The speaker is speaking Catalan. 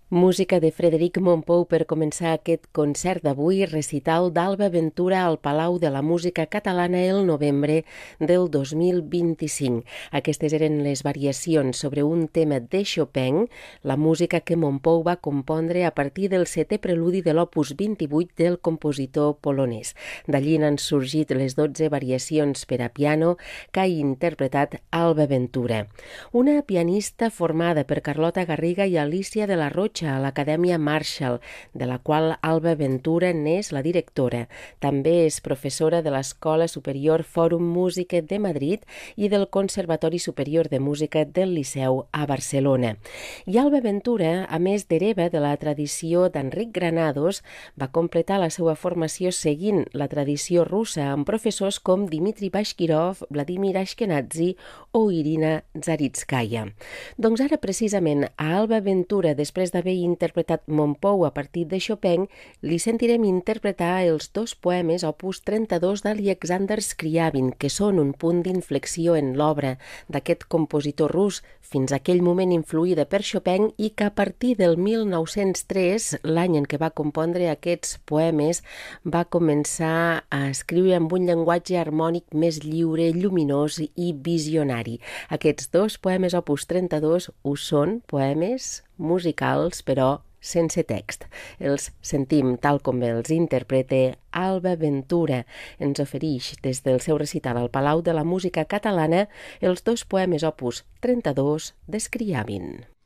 Música de Frederic Mompou per començar aquest concert d'avui, recital d'Alba Ventura al Palau de la Música Catalana el novembre del 2025. Aquestes eren les variacions sobre un tema de Chopin, la música que Mompou va compondre a partir del setè preludi de l'opus 28 del compositor polonès. D'allí n'han sorgit les 12 variacions per a piano que ha interpretat Alba Ventura. Una pianista formada per Carlota Garriga i Alicia de la Rocha a l'Acadèmia Marshall, de la qual Alba Ventura n'és la directora. També és professora de l'Escola Superior Fòrum Música de Madrid i del Conservatori Superior de Música del Liceu a Barcelona. I Alba Ventura, a més d'hereva de la tradició d'Enric Granados, va completar la seva formació seguint la tradició russa amb professors com Dmitri Bashkirov, Vladimir Ashkenazi o Irina Zaritskaya. Doncs ara, precisament, a Alba Ventura, després d'haver interpretat Mompou a partir de Chopin, li sentirem interpretar els dos poemes opus 32 d'Alexander Scriabin, que són un punt d'inflexió en l'obra d'aquest compositor rus, fins a aquell moment influïda per Chopin, i que a partir del 1903, l'any en què va compondre aquests poemes, va començar a escriure amb un llenguatge harmònic més lliure, lluminós i visionari. Aquests dos poemes opus 32 ho són, poemes musicals, però sense text. Els sentim tal com els interpreta Alba Ventura. Ens oferix des del seu recital al Palau de la Música Catalana els dos poemes opus 32 de Scriabin.